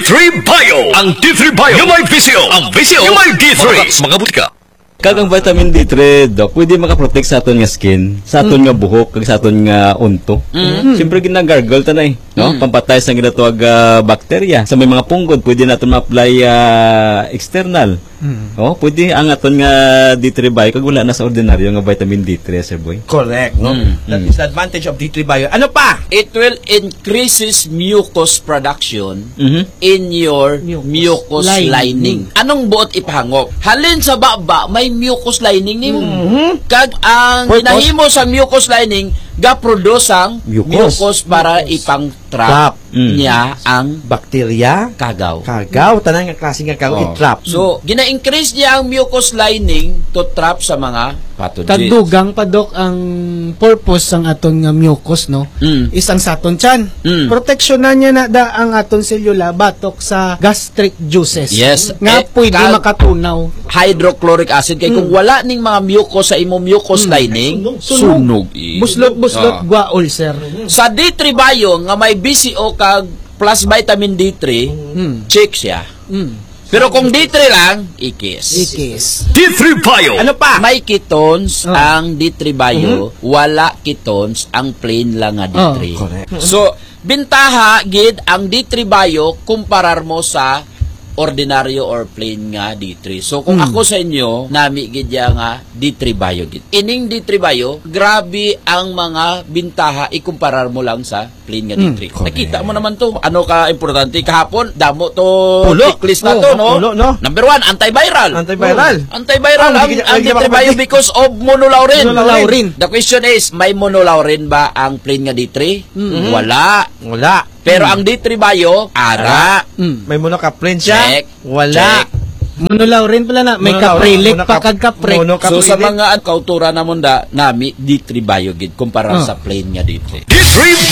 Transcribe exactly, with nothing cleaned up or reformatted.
three Bio! Ang D three Bio, yung may visyo! Ang visyo, yung may D three! Mga butika! Kagang vitamin D three, Doc, pwede makaprotect sa aton nga skin, sa aton mm. nga buhok, kag sa aton nga unto. Mm. Siyempre, ginagargle tanay, no? Mm. Pampatay sa ginatuwag uh, bakterya. Sa may mga punggod, pwede natin ma-apply uh, external. Mm. Oh, pwede ang aton nga D three Bio, kag wala na sa ordinaryo nga vitamin D three, sir boy. Correct, no? Mm. That is the advantage of D three Bio. Ano pa? It will increases mucus production Mm-hmm. in your mucus, mucus lining. lining. Anong buot ipahangop? Halin sa baba, may mucus lining nimo. Mm-hmm. Kag ang ginahimo sa mucus lining, ga-produce ang mucus, mucus para mucus. ipang-trap mm. niya ang bakterya, kagaw. Kagaw, tanang nga klase nga kagaw, oh. i-trap. So, gina-increase niya ang mucus lining to trap sa mga pathogens. Tagdugang pa, Dok, ang purpose ng aton nga mucus, no? Mm. Isang sa aton tiyan. Mm. Protection na niya na da ang aton selula batok sa gastric juices. Yes. Nga eh, pwede makatunaw. Hydrochloric acid. Kaya mm. kung wala ning mga mucus sa imong mucus mm. lining, sunog. sunog. Buslot, buslot, ah. gwa ulcer. Sa D three Bio, nga may B C O kag plus vitamin D three, mm. check siya. Mm. Pero kung D three lang, ikis. Ikis. D three Bio. Ano pa? May ketones oh. ang D three Bio, mm-hmm. wala ketones ang plain lang nga D three. Oh, correct. So, bintaha gid ang D three Bio kumparar mo sa ordinaryo or plain nga D three. So, kung mm. ako sa inyo, nami gid ya nga D three Bio gid. Ining D three Bio, grabe ang mga bintaha ikumparar mo lang sa plain nga D three. Mm. Nakita mo naman to. Ano ka importante kahapon? Damo to checklist na to, no? Pulo, no? Number one, antiviral. Antiviral. Oh. Antiviral ah, ang, ang D three Bio because of monolaurin. monolaurin. The question is, may monolaurin ba ang plain nga D three? Mm-hmm. Wala. Wala. Pero mm. ang D three Bio, ara. Mm. May monocaprin siya. Check. Wala. Check. Monolaurin pala na. May kaprilik pa kag kaprik. So sa mga kautura na munda, nami, D three Bio gid kumpara oh. sa plain nga D three. D three